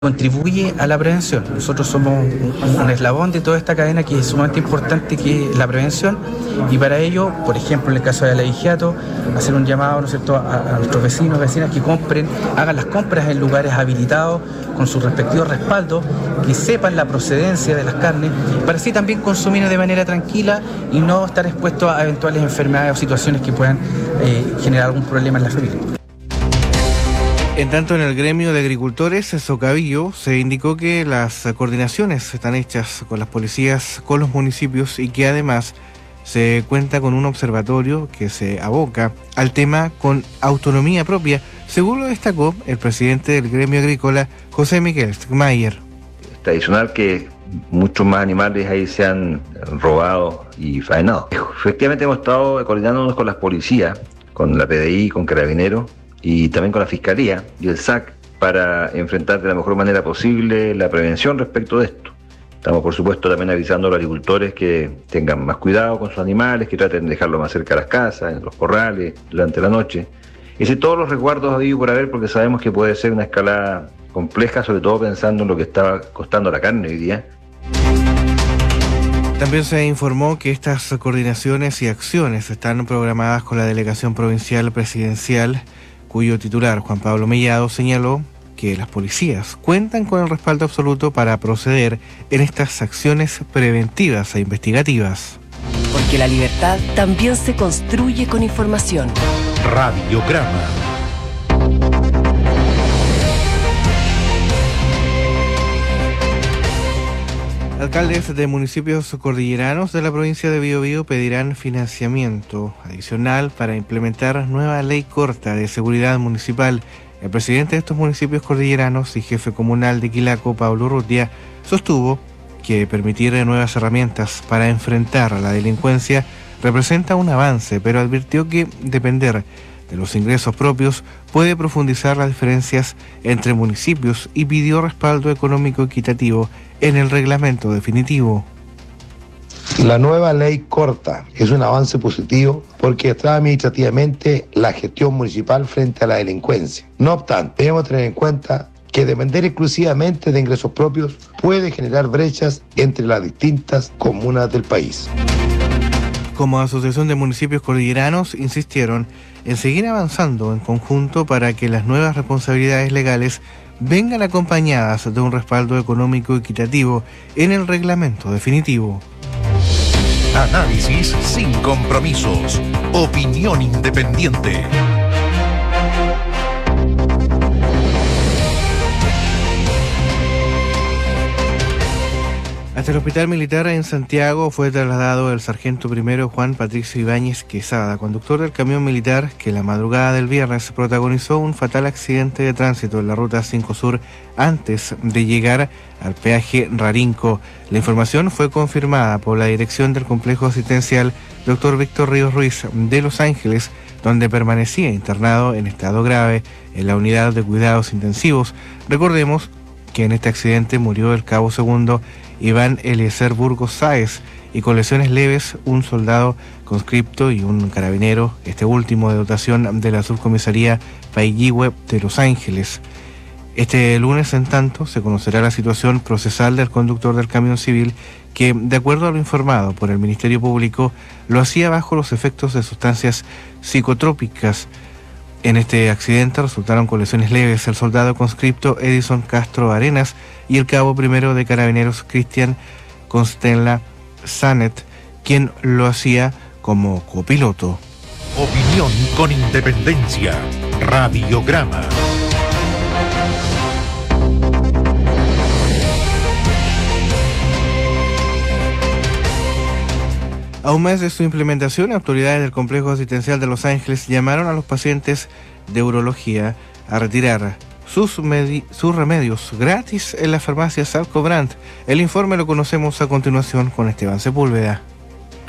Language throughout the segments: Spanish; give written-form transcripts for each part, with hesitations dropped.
contribuye a la prevención. Nosotros somos un eslabón de toda esta cadena que es sumamente importante, que es la prevención, y para ello, por ejemplo, en el caso de la higiato, hacer un llamado, ¿no es cierto?, a nuestros vecinos, vecinas que hagan las compras en lugares habilitados con sus respectivos respaldos, que sepan la procedencia de las carnes, para así también consumir de manera tranquila y no estar expuestos a eventuales enfermedades o situaciones que puedan generar algún problema en la familia. En tanto, en el gremio de agricultores Socavillo se indicó que las coordinaciones están hechas con las policías, con los municipios, y que además se cuenta con un observatorio que se aboca al tema con autonomía propia, según lo destacó el presidente del gremio agrícola, José Miguel Stegmayer. Es tradicional que muchos más animales ahí sean robados y faenados. Efectivamente hemos estado coordinándonos con las policías, con la PDI, con Carabineros, y también con la Fiscalía y el SAC para enfrentar de la mejor manera posible la prevención respecto de esto. Estamos, por supuesto, también avisando a los agricultores que tengan más cuidado con sus animales, que traten de dejarlos más cerca de las casas, en los corrales, durante la noche. Y si todos los resguardos habidos por haber, porque sabemos que puede ser una escalada compleja, sobre todo pensando en lo que está costando la carne hoy día. También se informó que estas coordinaciones y acciones están programadas con la Delegación Provincial Presidencial, cuyo titular, Juan Pablo Mellado, señaló que las policías cuentan con el respaldo absoluto para proceder en estas acciones preventivas e investigativas. Porque la libertad también se construye con información. Radiograma. Alcaldes de municipios cordilleranos de la provincia de Biobío pedirán financiamiento adicional para implementar nueva ley corta de seguridad municipal. El presidente de estos municipios cordilleranos y jefe comunal de Quilaco, Pablo Urrutia, sostuvo que permitir nuevas herramientas para enfrentar a la delincuencia representa un avance, pero advirtió que depender de los ingresos propios puede profundizar las diferencias entre municipios y pidió respaldo económico equitativo en el reglamento definitivo. La nueva ley corta es un avance positivo porque está administrativamente la gestión municipal frente a la delincuencia. No obstante, debemos tener en cuenta que depender exclusivamente de ingresos propios puede generar brechas entre las distintas comunas del país. Como Asociación de Municipios Cordilleranos, insistieron en seguir avanzando en conjunto para que las nuevas responsabilidades legales vengan acompañadas de un respaldo económico equitativo en el reglamento definitivo. Análisis sin compromisos. Opinión independiente. Hasta el Hospital Militar en Santiago fue trasladado el sargento primero Juan Patricio Ibáñez Quesada, conductor del camión militar que la madrugada del viernes protagonizó un fatal accidente de tránsito en la Ruta 5 Sur antes de llegar al peaje Rarinco. La información fue confirmada por la dirección del complejo asistencial Dr. Víctor Ríos Ruiz de Los Ángeles, donde permanecía internado en estado grave en la unidad de cuidados intensivos. Recordemos que en este accidente murió el cabo segundo Iván Eliezer Burgos Sáez y con lesiones leves un soldado conscripto y un carabinero, este último de dotación de la subcomisaría Paigüe de Los Ángeles. Este lunes, en tanto, se conocerá la situación procesal del conductor del camión civil que, de acuerdo a lo informado por el Ministerio Público, lo hacía bajo los efectos de sustancias psicotrópicas. En este accidente resultaron con lesiones leves el soldado conscripto Edison Castro Arenas y el cabo primero de Carabineros Cristian Constella Sanet, quien lo hacía como copiloto. Opinión con independencia. Radiograma. A un mes de su implementación, autoridades del complejo asistencial de Los Ángeles llamaron a los pacientes de urología a retirar sus remedios gratis en las farmacias Salcobrand. El informe lo conocemos a continuación con Esteban Sepúlveda.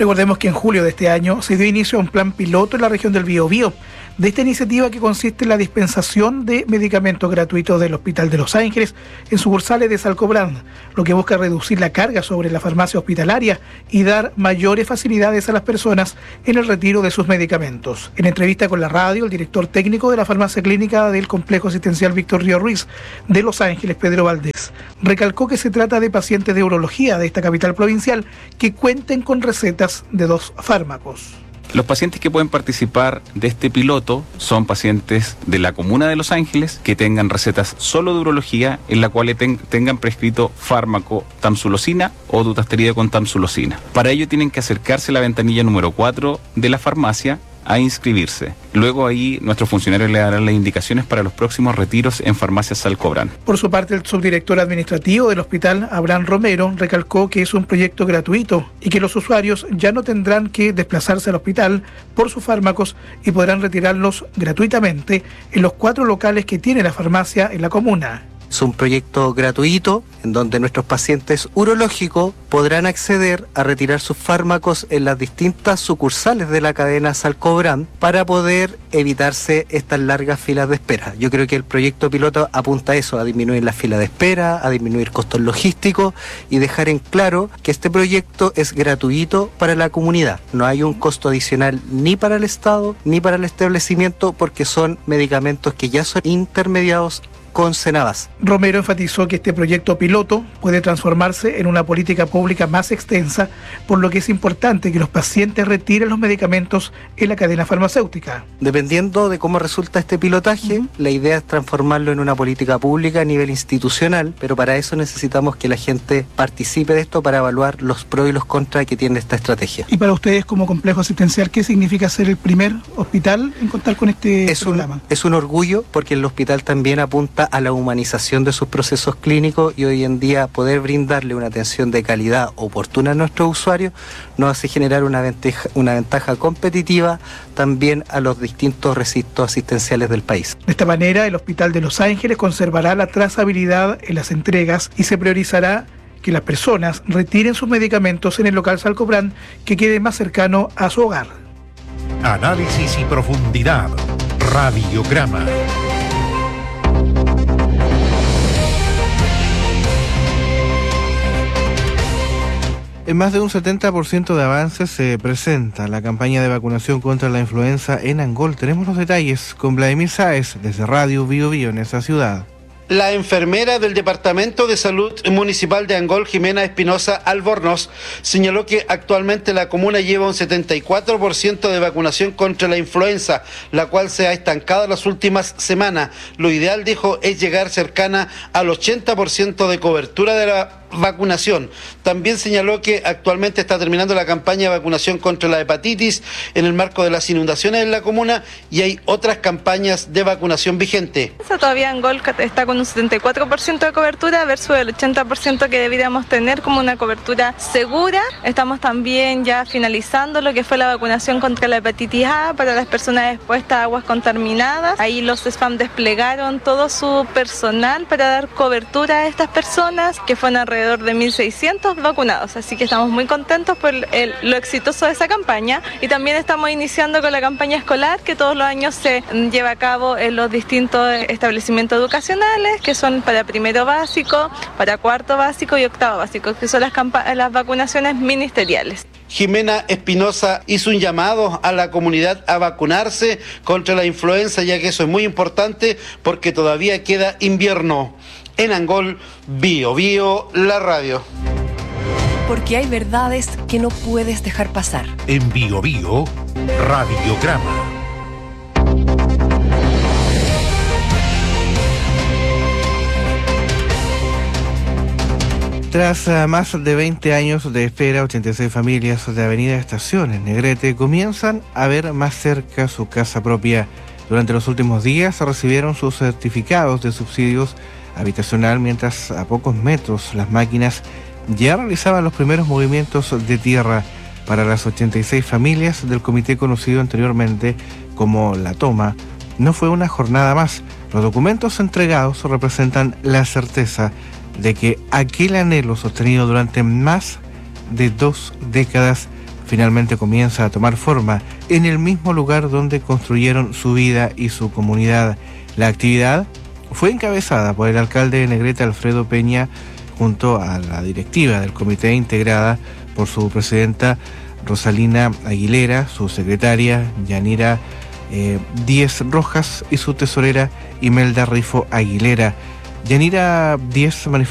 Recordemos que en julio de este año se dio inicio a un plan piloto en la región del Biobío. De esta iniciativa, que consiste en la dispensación de medicamentos gratuitos del Hospital de Los Ángeles en sucursales de Salcobrand, lo que busca reducir la carga sobre la farmacia hospitalaria y dar mayores facilidades a las personas en el retiro de sus medicamentos. En entrevista con la radio, el director técnico de la farmacia clínica del Complejo Asistencial Víctor Río Ruiz de Los Ángeles, Pedro Valdés, recalcó que se trata de pacientes de urología de esta capital provincial que cuenten con recetas de 2 fármacos. Los pacientes que pueden participar de este piloto son pacientes de la comuna de Los Ángeles que tengan recetas solo de urología, en la cual tengan prescrito fármaco tamsulosina o dutasterida con tamsulosina. Para ello tienen que acercarse a la ventanilla número 4 de la farmacia a inscribirse. Luego ahí nuestros funcionarios le darán las indicaciones para los próximos retiros en farmacias Salcobrand. Por su parte, el subdirector administrativo del hospital, Abraham Romero, recalcó que es un proyecto gratuito y que los usuarios ya no tendrán que desplazarse al hospital por sus fármacos y podrán retirarlos gratuitamente en los 4 locales que tiene la farmacia en la comuna. Es un proyecto gratuito en donde nuestros pacientes urológicos podrán acceder a retirar sus fármacos en las distintas sucursales de la cadena Salcobrand para poder evitarse estas largas filas de espera. Yo creo que el proyecto piloto apunta a eso, a disminuir las filas de espera, a disminuir costos logísticos y dejar en claro que este proyecto es gratuito para la comunidad. No hay un costo adicional ni para el Estado ni para el establecimiento, porque son medicamentos que ya son intermediados con Senabas. Romero enfatizó que este proyecto piloto puede transformarse en una política pública más extensa, por lo que es importante que los pacientes retiren los medicamentos en la cadena farmacéutica. Dependiendo de cómo resulta este pilotaje, la idea es transformarlo en una política pública a nivel institucional, pero para eso necesitamos que la gente participe de esto para evaluar los pros y los contras que tiene esta estrategia. Y para ustedes como complejo asistencial, ¿qué significa ser el primer hospital en contar con este programa? Es un orgullo, porque el hospital también apunta a la humanización de sus procesos clínicos, y hoy en día poder brindarle una atención de calidad oportuna a nuestros usuarios nos hace generar una ventaja competitiva también a los distintos recintos asistenciales del país. De esta manera, el Hospital de Los Ángeles conservará la trazabilidad en las entregas y se priorizará que las personas retiren sus medicamentos en el local Salcobrand que quede más cercano a su hogar. Análisis y profundidad. Radiograma. En más de un 70% de avances se presenta la campaña de vacunación contra la influenza en Angol. Tenemos los detalles con Vladimir Sáez desde Radio Biobío en esa ciudad. La enfermera del Departamento de Salud Municipal de Angol, Jimena Espinosa Albornoz, señaló que actualmente la comuna lleva un 74% de vacunación contra la influenza, la cual se ha estancado las últimas semanas. Lo ideal, dijo, es llegar cercana al 80% de cobertura de la vacunación. También señaló que actualmente está terminando la campaña de vacunación contra la hepatitis en el marco de las inundaciones en la comuna, y hay otras campañas de vacunación vigente. Todavía Angol está con un 74% de cobertura versus el 80% que deberíamos tener como una cobertura segura. Estamos también ya finalizando lo que fue la vacunación contra la hepatitis A para las personas expuestas a aguas contaminadas. Ahí los SFAM desplegaron todo su personal para dar cobertura a estas personas, que fueron alrededor de 1.600 vacunados, así que estamos muy contentos por lo exitoso de esa campaña. Y también estamos iniciando con la campaña escolar, que todos los años se lleva a cabo en los distintos establecimientos educacionales, que son para primero básico, para cuarto básico y octavo básico, que son las vacunaciones ministeriales. Jimena Espinosa hizo un llamado a la comunidad a vacunarse contra la influenza, ya que eso es muy importante porque todavía queda invierno. En Angol, Biobío, la radio. Porque hay verdades que no puedes dejar pasar. En Biobío, Radiograma. Tras más de 20 años de espera, 86 familias de Avenida Estación en Negrete comienzan a ver más cerca su casa propia. Durante los últimos días recibieron sus certificados de subsidios habitacional, mientras a pocos metros las máquinas ya realizaban los primeros movimientos de tierra. Para las 86 familias del comité conocido anteriormente como La Toma, no fue una jornada más. Los documentos entregados representan la certeza de que aquel anhelo sostenido durante más de 2 décadas finalmente comienza a tomar forma en el mismo lugar donde construyeron su vida y su comunidad. La actividad fue encabezada por el alcalde de Negrete, Alfredo Peña, junto a la directiva del comité integrada por su presidenta Rosalina Aguilera, su secretaria Yanira Díez Rojas y su tesorera Imelda Rifo Aguilera. Yanira Díez manifestó